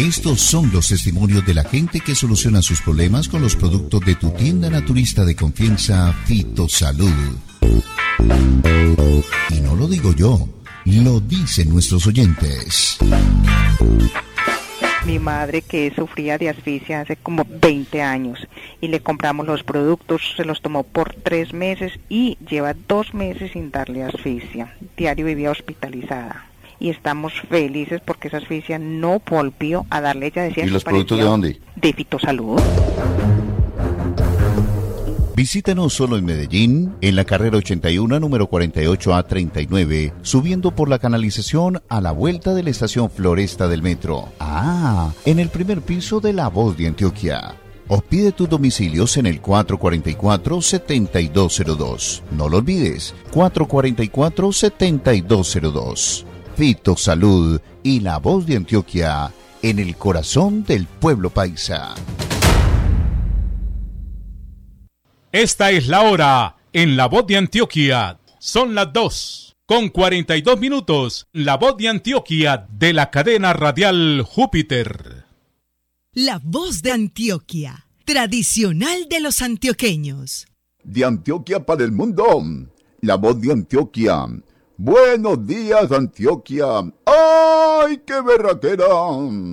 Estos son los testimonios de la gente que soluciona sus problemas con los productos de tu tienda naturista de confianza, Fitosalud. Y no lo digo yo, lo dicen nuestros oyentes. Mi madre, que sufría de asfixia hace como 20 años, y le compramos los productos, se los tomó por 3 meses y lleva 2 meses sin darle asfixia. Diario vivía hospitalizada. Y estamos felices porque esa asfixia no volvió a darle, ella decía. ¿Y los productos de dónde? De Fitosalud. Visítanos solo en Medellín, en la carrera 81, número 48A39, subiendo por la canalización a la vuelta de la estación Floresta del metro. En el primer piso de La Voz de Antioquia. O pide tus domicilios en el 444-7202. No lo olvides, 444-7202. Fitosalud y La Voz de Antioquia, en el corazón del pueblo paisa. Esta es la hora en La Voz de Antioquia. Son las 2:42. La Voz de Antioquia de la cadena radial Júpiter. La Voz de Antioquia, tradicional de los antioqueños. De Antioquia para el mundo, La Voz de Antioquia. Buenos días, Antioquia. ¡Ay, qué berraquera!